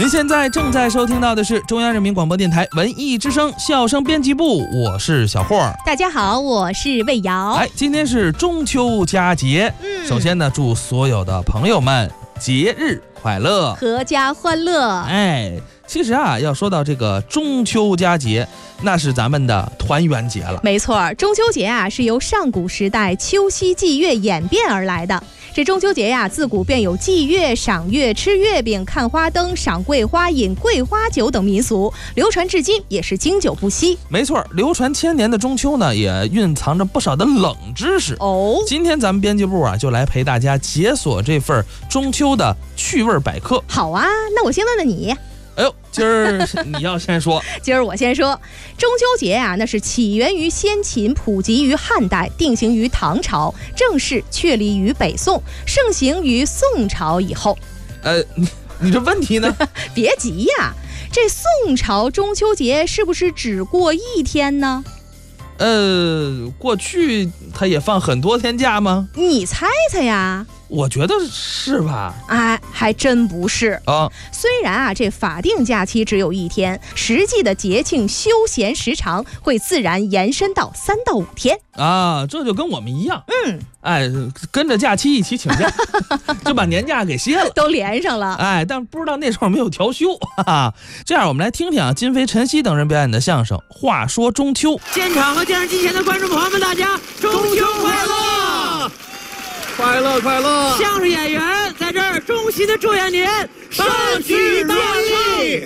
您现在正在收听到的是中央人民广播电台文艺之声笑声编辑部，我是小霍。 大家好，我是魏瑶。 今天是中秋佳节，首先呢，祝所有的朋友们节日快乐， 阖家欢乐。 其实啊，要说到这个中秋佳节，那是咱们的团圆节了。 没错，中秋节啊是由上古时代秋夕祭月演变而来的。这中秋节呀，自古便有祭月、赏月、吃月饼、看花灯、赏桂花、饮桂花酒等民俗，流传至今也是经久不息。 没错，流传千年的中秋呢，也蕴藏着不少的冷知识哦。今天咱们编辑部啊，就来陪大家解锁这份中秋的趣味百科。 好啊，那我先问问你。 哎呦，今儿你要先说。 今儿我先说，中秋节啊，那是起源于先秦，普及于汉代，定型于唐朝，正式确立于北宋，盛行于宋朝以后。 你这问题呢？ 别急呀，这宋朝中秋节是不是只过一天呢？ 过去他也放很多天假吗？ 你猜猜呀。 我觉得是吧？ 还真不是啊。虽然啊，这法定假期只有一天，实际的节庆休闲时长会自然延伸到3到5天啊。这就跟我们一样，跟着假期一起请假，就把年假给歇了， 都连上了。 但不知道那时候没有调休哈。这样，我们来听听啊，金飞、陈曦等人表演的相声《话说中秋》。 现场和电视机前的观众朋友们，大家中秋快乐！ 快乐快乐！ 相声演员在这儿衷心的祝愿您大吉大利。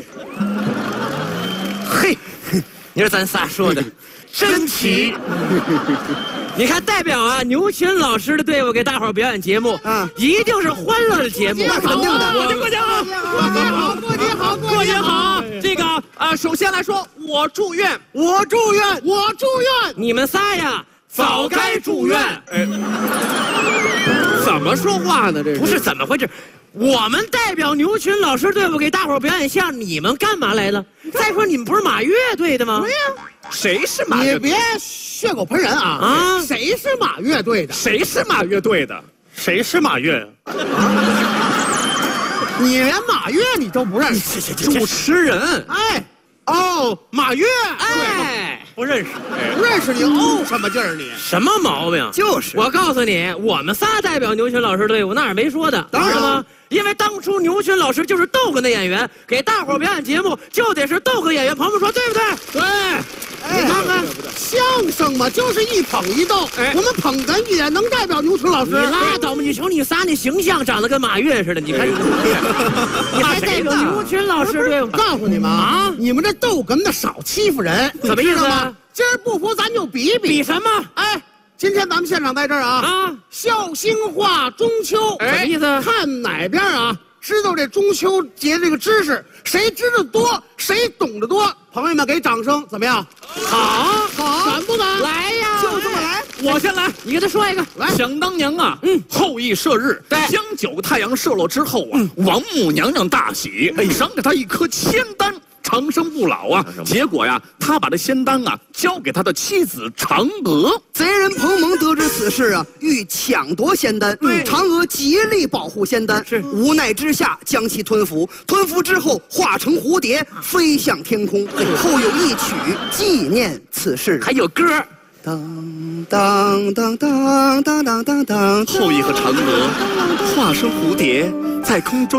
嘿，你说咱仨说的真齐。你看，代表啊牛群老师的队伍给大伙儿表演节目一定是欢乐的节目。 肯定的。 过节好，过节好，过节好。这个首先来说，我祝愿， 你们仨呀早该住院。 怎么说话呢？这不是怎么回事？我们代表牛群老师队伍给大伙儿表演相声，你们干嘛来了？再说你们不是马乐队的吗？ 对呀，谁是马乐队？ 你别血口喷人啊！谁是马乐队的？ 谁是马乐队的？谁是马乐？ 你连马乐你都不认识？ 主持人。 马乐。 不认识。 不认识你什么劲儿你？ 什么毛病？ 就是我告诉你，我们仨代表牛群老师队伍，那是没说的。 当然了，因为当初牛群老师就是逗哏的演员，给大伙儿表演节目就得是逗哏演员。朋友们说对不对？ 对。你看看相声嘛，就是一捧一逗。我们捧哏也能代表牛群老师。 你拉倒吧！你瞅你仨那形象长得跟马跃似的，你看你还代表牛群老师队伍？ 告诉你们你们这逗哏的少欺负人， 怎么意思啊？ 今儿不服咱就比。 比什么？ 今天咱们现场在这儿笑星话中秋， 什么意思？ 看哪边知道这中秋节这个知识，谁知道多，谁懂得多。朋友们给掌声，怎么样？ 好， 敢不敢？ 来呀！ 就这么来。 我先来， 你给他说一个。 来， 想当年后羿射日，将9太阳射落之后王母娘娘大喜，赏给他一颗仙丹，长生不老啊！结果呀，他把这仙丹交给他的妻子嫦娥。 贼人彭蒙得知此事欲抢夺仙丹，嫦娥竭力保护仙丹，无奈之下将其吞服。吞服之后化成蝴蝶飞向天空。后有一曲纪念此事， 还有歌。 当当当当当当当当。 后羿和嫦娥化身蝴蝶在空中。